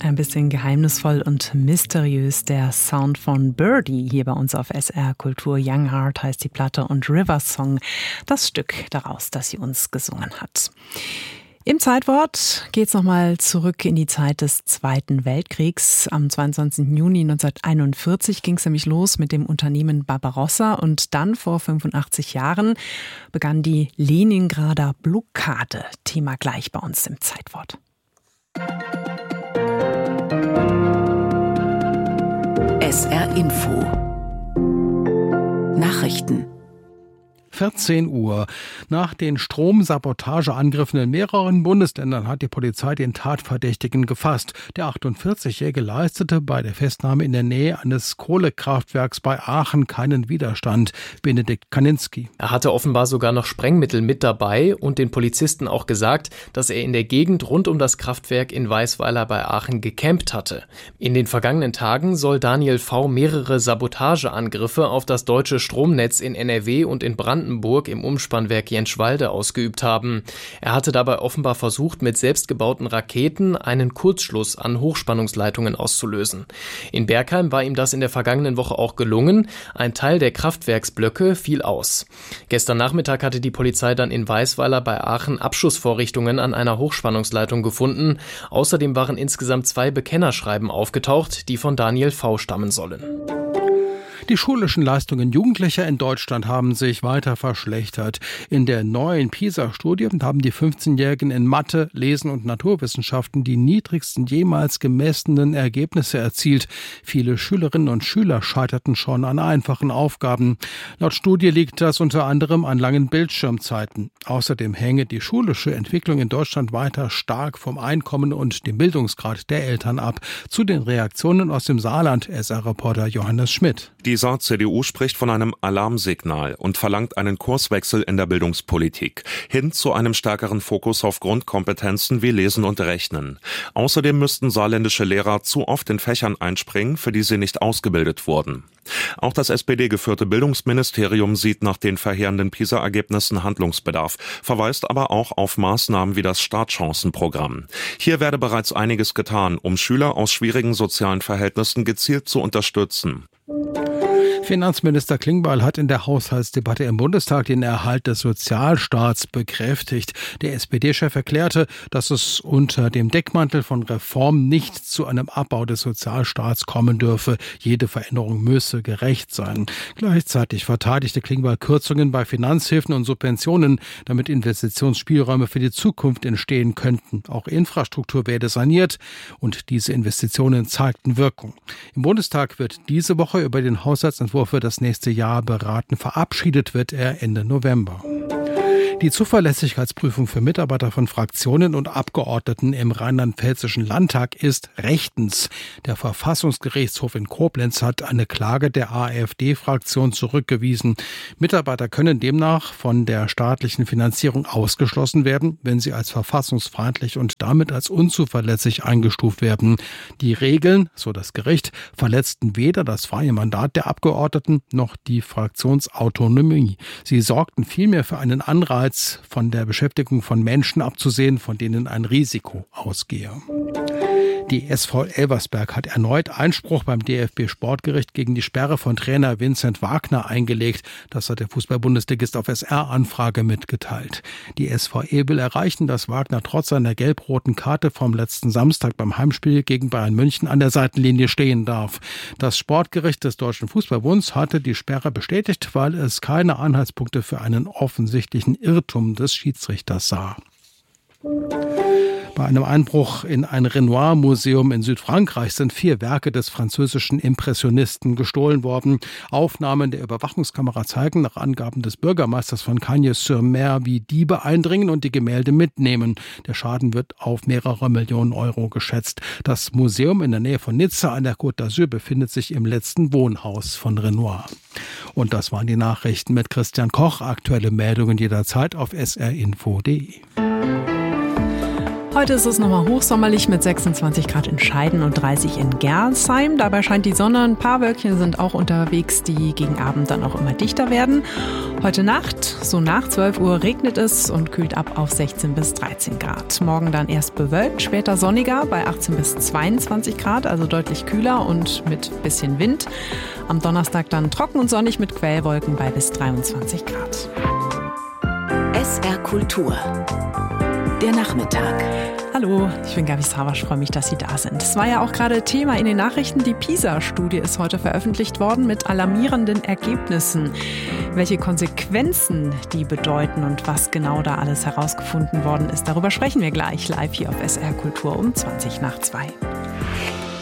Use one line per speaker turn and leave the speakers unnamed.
Ein bisschen geheimnisvoll und mysteriös der Sound von Birdie hier bei uns auf SR Kultur. Young Heart heißt die Platte und River Song, das Stück daraus, das sie uns gesungen hat. Im Zeitwort geht's nochmal zurück in die Zeit des Zweiten Weltkriegs. Am 22. Juni 1941 ging's nämlich los mit dem Unternehmen Barbarossa und dann vor 85 Jahren begann die Leningrader Blockade. Thema gleich bei uns im Zeitwort.
SR Info Nachrichten
14 Uhr. Nach den Stromsabotageangriffen in mehreren Bundesländern hat die Polizei den Tatverdächtigen gefasst. Der 48-Jährige leistete bei der Festnahme in der Nähe eines Kohlekraftwerks bei Aachen keinen Widerstand. Benedikt Kaninski.
Er hatte offenbar sogar noch Sprengmittel mit dabei und den Polizisten auch gesagt, dass er in der Gegend rund um das Kraftwerk in Weisweiler bei Aachen gecampt hatte. In den vergangenen Tagen soll Daniel V. mehrere Sabotageangriffe auf das deutsche Stromnetz in NRW und in Brandenburg im Umspannwerk Jenschwalde ausgeübt haben. Er hatte dabei offenbar versucht, mit selbstgebauten Raketen einen Kurzschluss an Hochspannungsleitungen auszulösen. In Bergheim war ihm das in der vergangenen Woche auch gelungen. Ein Teil der Kraftwerksblöcke fiel aus. Gestern Nachmittag hatte die Polizei dann in Weisweiler bei Aachen Abschussvorrichtungen an einer Hochspannungsleitung gefunden. Außerdem waren insgesamt 2 Bekennerschreiben aufgetaucht, die von Daniel V. stammen sollen.
Die schulischen Leistungen Jugendlicher in Deutschland haben sich weiter verschlechtert. In der neuen PISA-Studie haben die 15-Jährigen in Mathe, Lesen und Naturwissenschaften die niedrigsten jemals gemessenen Ergebnisse erzielt. Viele Schülerinnen und Schüler scheiterten schon an einfachen Aufgaben. Laut Studie liegt das unter anderem an langen Bildschirmzeiten. Außerdem hänge die schulische Entwicklung in Deutschland weiter stark vom Einkommen und dem Bildungsgrad der Eltern ab. Zu den Reaktionen aus dem Saarland, SR-Reporter Johannes Schmidt.
Die Saar-CDU spricht von einem Alarmsignal und verlangt einen Kurswechsel in der Bildungspolitik hin zu einem stärkeren Fokus auf Grundkompetenzen wie Lesen und Rechnen. Außerdem müssten saarländische Lehrer zu oft in Fächern einspringen, für die sie nicht ausgebildet wurden. Auch das SPD-geführte Bildungsministerium sieht nach den verheerenden PISA-Ergebnissen Handlungsbedarf, verweist aber auch auf Maßnahmen wie das Startchancenprogramm. Hier werde bereits einiges getan, um Schüler aus schwierigen sozialen Verhältnissen gezielt zu unterstützen.
Finanzminister Klingbeil hat in der Haushaltsdebatte im Bundestag den Erhalt des Sozialstaats bekräftigt. Der SPD-Chef erklärte, dass es unter dem Deckmantel von Reform nicht zu einem Abbau des Sozialstaats kommen dürfe. Jede Veränderung müsse gerecht sein. Gleichzeitig verteidigte Klingbeil Kürzungen bei Finanzhilfen und Subventionen, damit Investitionsspielräume für die Zukunft entstehen könnten. Auch Infrastruktur werde saniert und diese Investitionen zeigten Wirkung. Im Bundestag wird diese Woche über den Haushaltsentwurf für das nächste Jahr beraten. Verabschiedet wird er Ende November. Die Zuverlässigkeitsprüfung für Mitarbeiter von Fraktionen und Abgeordneten im Rheinland-Pfälzischen Landtag ist rechtens. Der Verfassungsgerichtshof in Koblenz hat eine Klage der AfD-Fraktion zurückgewiesen. Mitarbeiter können demnach von der staatlichen Finanzierung ausgeschlossen werden, wenn sie als verfassungsfeindlich und damit als unzuverlässig eingestuft werden. Die Regeln, so das Gericht, verletzten weder das freie Mandat der Abgeordneten noch die Fraktionsautonomie. Sie sorgten vielmehr für einen Anreiz, von der Beschäftigung von Menschen abzusehen, von denen ein Risiko ausgehe. Die SV Elversberg hat erneut Einspruch beim DFB-Sportgericht gegen die Sperre von Trainer Vincent Wagner eingelegt. Das hat der Fußball-Bundesligist auf SR-Anfrage mitgeteilt. Die SVE will erreichen, dass Wagner trotz seiner gelb-roten Karte vom letzten Samstag beim Heimspiel gegen Bayern München an der Seitenlinie stehen darf. Das Sportgericht des Deutschen Fußballbunds hatte die Sperre bestätigt, weil es keine Anhaltspunkte für einen offensichtlichen Irrtum des Schiedsrichters sah. Bei einem Einbruch in ein Renoir-Museum in Südfrankreich sind 4 Werke des französischen Impressionisten gestohlen worden. Aufnahmen der Überwachungskamera zeigen nach Angaben des Bürgermeisters von Cagnes-sur-Mer, wie Diebe eindringen und die Gemälde mitnehmen. Der Schaden wird auf mehrere Millionen Euro geschätzt. Das Museum in der Nähe von Nizza an der Côte d'Azur befindet sich im letzten Wohnhaus von Renoir. Und das waren die Nachrichten mit Christian Koch. Aktuelle Meldungen jederzeit auf srinfo.de.
Heute ist es nochmal hochsommerlich mit 26 Grad in Scheiden und 30 in Gernsheim. Dabei scheint die Sonne, ein paar Wölkchen sind auch unterwegs, die gegen Abend dann auch immer dichter werden. Heute Nacht, so nach 12 Uhr, regnet es und kühlt ab auf 16 bis 13 Grad. Morgen dann erst bewölkt, später sonniger bei 18 bis 22 Grad, also deutlich kühler und mit bisschen Wind. Am Donnerstag dann trocken und sonnig mit Quellwolken bei bis 23 Grad.
SR Kultur. Der Nachmittag.
Hallo, ich bin Gabi Savasch, freue mich, dass Sie da sind. Es war ja auch gerade Thema in den Nachrichten. Die PISA-Studie ist heute veröffentlicht worden mit alarmierenden Ergebnissen. Welche Konsequenzen die bedeuten und was genau da alles herausgefunden worden ist, darüber sprechen wir gleich live hier auf SR Kultur um 20 nach 2.